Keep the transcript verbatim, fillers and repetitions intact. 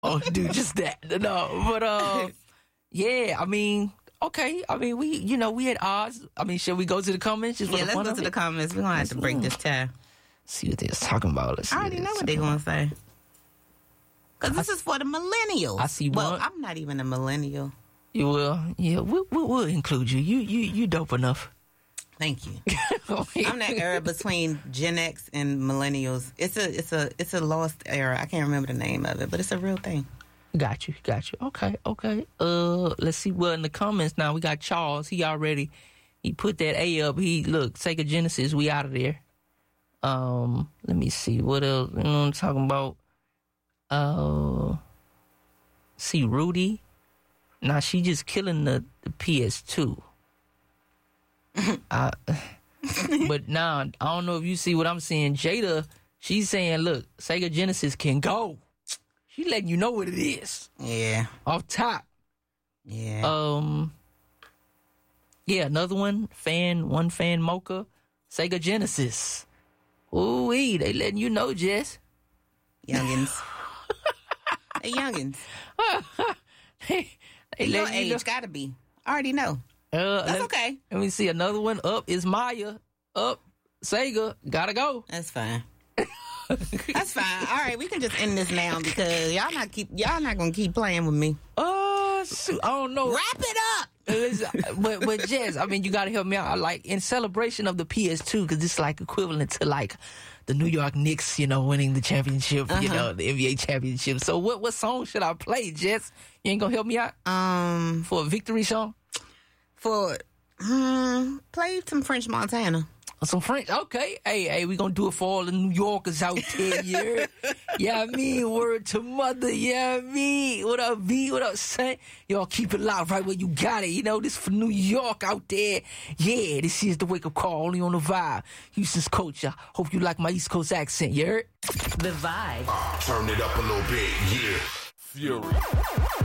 Oh, do just that. No, but uh, yeah. I mean, okay. I mean, we, you know, we had odds. I mean, should we go to the comments? Just for Yeah, the let's fun go of to it? the comments. We're gonna have to break this tie. See what they're talking about. Let's see I already know what they're gonna say. Cause this is for the millennials. I see Well, one. I'm not even a millennial. You will, yeah. We'll, we'll, we'll include you. You, you, you dope enough. Thank you. I'm that era between Gen X and millennials. It's a, it's a, it's a lost era. I can't remember the name of it, but it's a real thing. Got you, got you. Okay, okay. Uh, let's see what in the comments now. We got Charles. He already he put that A up. He look Sega Genesis. We out of there. Um, let me see what else. You know what I'm talking about? Uh, see Rudy. Now she just killing the, the P S two. I, but now I don't know if you see what I'm seeing. Jada, she's saying, "Look, Sega Genesis can go." She letting you know what it is. Yeah. Off top. Yeah. Um. Yeah, another one. Fan, one fan mocha. Sega Genesis. Ooh wee, they letting you know, Jess. Youngins. They youngins. they they Your letting you age gotta be. I already know. know. Uh, That's let, okay. Let me see another one. Up is Maya. Up Sega. Gotta go. That's fine. That's fine. All right, we can just end this now because y'all not keep y'all not gonna keep playing with me. Oh shoot, I don't know. Wrap it up. Listen, but but Jess, I mean, you gotta help me out. Like in celebration of the P S two, because it's like equivalent to like the New York Knicks, you know, winning the championship, uh-huh. you know, the N B A championship. So what what song should I play, Jess? You ain't gonna help me out? Um, for a victory song? For um, play some French Montana. Some French, okay. Hey, hey, we gonna do it for all the New Yorkers out there, yeah. Yeah, I mean, word to mother, yeah, I mean. What up, V? What up, son? Y'all keep it loud right where you got it. You know, this for New York out there. Yeah, this is the wake up call, only on the Vibe. Houston's culture. Hope you like my East Coast accent, you heard? The Vibe. Uh, turn it up a little bit, yeah. Fury.